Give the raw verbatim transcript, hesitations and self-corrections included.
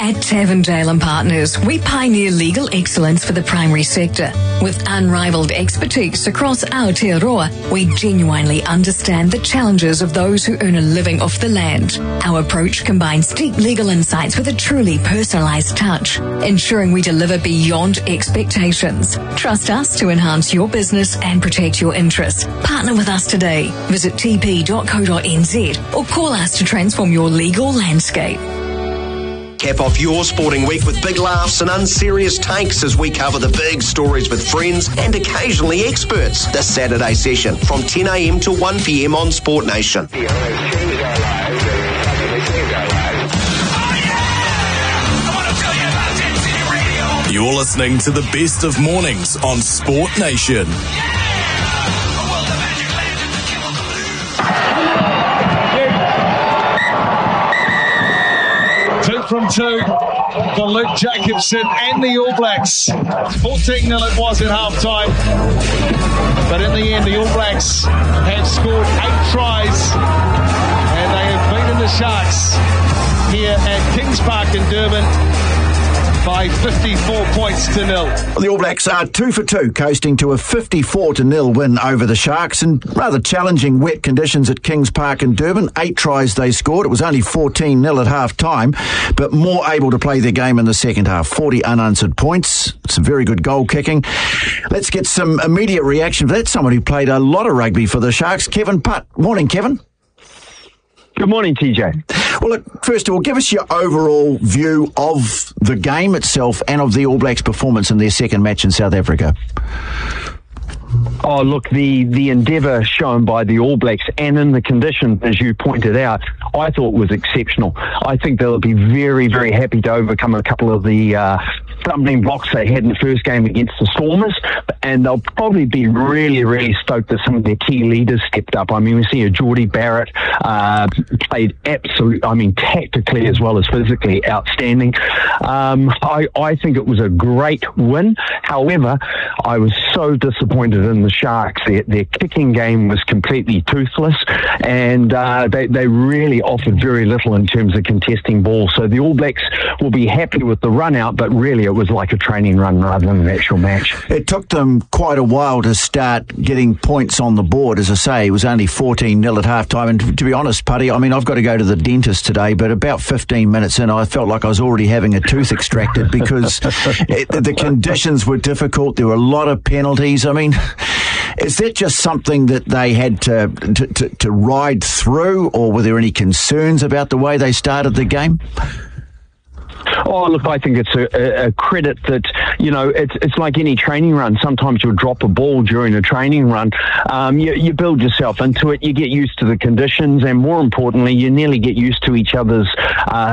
At Tavendale and Partners, we pioneer legal excellence for the primary sector. With unrivaled expertise across Aotearoa, we genuinely understand the challenges of those who earn a living off the land. Our approach combines deep legal insights with a truly personalised touch, ensuring we deliver beyond expectations. Trust us to enhance your business and protect your interests. Partner with us today. Visit t p dot co dot n z or call us to transform your legal landscape. Cap off your sporting week with big laughs and unserious takes as we cover the big stories with friends and occasionally experts. This Saturday session from ten a m to one p m on Sport Nation. You're listening to the best of mornings on Sport Nation. Two from two for Luke Jacobson and the All Blacks. fourteen nil it was at half time. But in the end, the All Blacks have scored eight tries and they have beaten the Sharks here at Kings Park in Durban by fifty-four points to nil. Well, the All Blacks are two for two, coasting to a fifty-four to nil win over the Sharks in rather challenging wet conditions at Kings Park in Durban. Eight tries they scored. It was only fourteen nil at half time, but more able to play their game in the second half. forty unanswered points. Some very good goal kicking. Let's get some immediate reaction for that. Someone who played a lot of rugby for the Sharks, Kevin Putt. Morning, Kevin. Good morning, T J. Well, look, first of all, give us your overall view of the game itself and of the All Blacks' performance in their second match in South Africa. Oh, look, the, the endeavour shown by the All Blacks and in the conditions, as you pointed out, I thought was exceptional. I think they'll be very, very happy to overcome a couple of the uh, stumbling blocks they had in the first game against the Stormers, and they'll probably be really, really stoked that some of their key leaders stepped up. I mean, we see a Geordie Barrett uh, played absolutely, I mean, tactically as well as physically outstanding. Um, I, I think it was a great win. However, I was so disappointed in the Sharks. Their, their kicking game was completely toothless, and uh, they, they really offered very little in terms of contesting ball. So the All Blacks will be happy with the run out, but really it was like a training run rather than an actual match. It took them quite a while to start getting points on the board. As I say, it was only fourteen nil at half time. And to be honest, Putty, I mean, I've got to go to the dentist today, but about fifteen minutes in, I felt like I was already having a tooth extracted because it, the conditions were difficult. There were a lot of penalties. I mean, is that just something that they had to, to, to, to ride through, or were there any concerns about the way they started the game? Oh, look, I think it's a, a credit that, you know, it's it's like any training run. Sometimes you'll drop a ball during a training run. Um, you, you build yourself into it, you get used to the conditions, and more importantly, you nearly get used to each other's uh,